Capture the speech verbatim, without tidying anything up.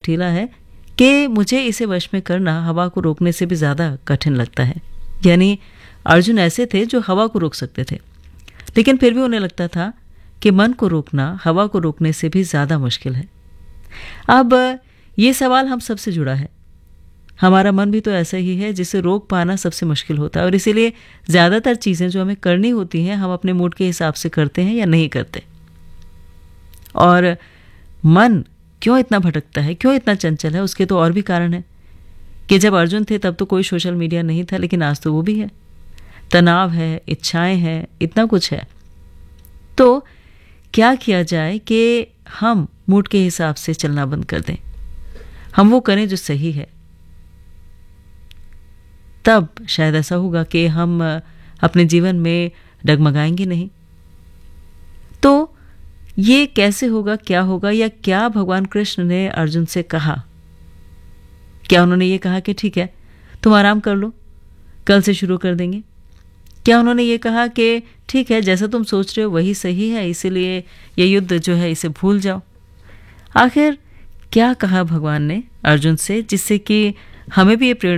हठीला है कि मुझे इसे वश में करना हवा को रोकने से भी ज़्यादा कठिन लगता है। यानी अर्जुन ऐसे थे जो हवा को रोक सकते थे, लेकिन फिर भी उन्हें लगता था कि मन को रोकना हवा को रोकने से भी ज़्यादा मुश्किल है। अब ये सवाल हम सबसे जुड़ा है। हमारा मन भी तो ऐसा ही है जिसे रोक पाना सबसे मुश्किल होता है, और इसीलिए ज़्यादातर चीज़ें जो हमें करनी होती हैं हम अपने मूड के हिसाब से करते हैं या नहीं करते। और मन क्यों इतना भटकता है, क्यों इतना चंचल है, उसके तो और भी कारण है कि जब अर्जुन थे तब तो कोई सोशल मीडिया नहीं था, लेकिन आज तो वो भी है। तनाव है, इच्छाएं हैं, इतना कुछ है। तो क्या किया जाए कि हम मूड के हिसाब से चलना बंद कर दें, हम वो करें जो सही है। तब शायद ऐसा होगा कि हम अपने जीवन में डगमगाएंगे नहीं। तो ये कैसे होगा, क्या होगा, या क्या भगवान कृष्ण ने अर्जुन से कहा? क्या उन्होंने ये कहा कि ठीक है तुम आराम कर लो, कल से शुरू कर देंगे? क्या उन्होंने ये कहा कि ठीक है जैसा तुम सोच रहे हो वही सही है, इसीलिए ये युद्ध जो है इसे भूल जाओ? आखिर क्या कहा भगवान ने अर्जुन से जिससे कि हमें भी ये प्रेरणा